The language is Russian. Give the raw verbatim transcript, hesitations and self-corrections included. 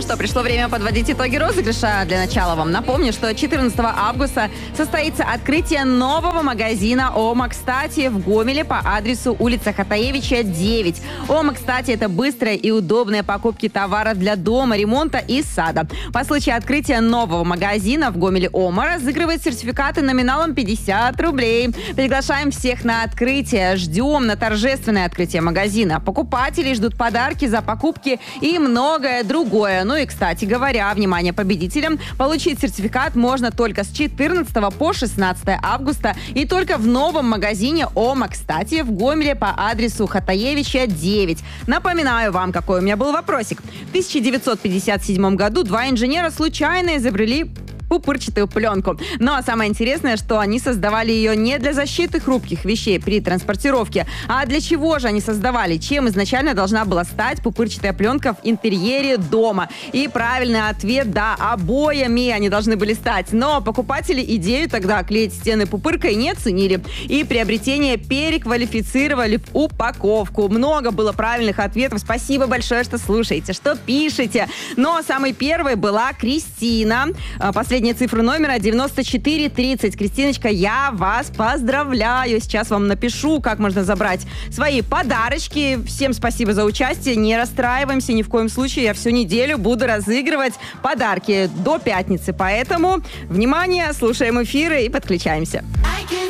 Ну что, пришло время подводить итоги розыгрыша. Для начала вам напомню, что четырнадцатого августа состоится открытие нового магазина «Ома Кстати» в Гомеле по адресу улица Хатаевича, девять. «Ома Кстати» — это быстрые и удобные покупки товаров для дома, ремонта и сада. По случаю открытия нового магазина в Гомеле «Ома» разыгрывает сертификаты номиналом пятьдесят рублей. Приглашаем всех на открытие. Ждем на торжественное открытие магазина. Покупатели ждут подарки за покупки и многое другое. Ну и, кстати говоря, внимание победителям, получить сертификат можно только с четырнадцатого по шестнадцатое августа и только в новом магазине «Ома Кстати» в Гомеле по адресу Хатаевича, девять. Напоминаю вам, какой у меня был вопросик. В тысяча девятьсот пятьдесят седьмом году два инженера случайно изобрели пупырчатую пленку. Но самое интересное, что они создавали ее не для защиты хрупких вещей при транспортировке. А для чего же они создавали? Чем изначально должна была стать пупырчатая пленка в интерьере дома? И правильный ответ – да, обоями они должны были стать. Но покупатели идею тогда клеить стены пупыркой не оценили. И приобретение переквалифицировали в упаковку. Много было правильных ответов. Спасибо большое, что слушаете, что пишете. Но самой первой была Кристина. Последняя цифра номера девяносто четыре тридцать. Кристиночка, я вас поздравляю. Сейчас вам напишу, как можно забрать свои подарочки. Всем спасибо за участие. Не расстраиваемся ни в коем случае. Я всю неделю буду разыгрывать подарки до пятницы. Поэтому, внимание, слушаем эфиры и подключаемся.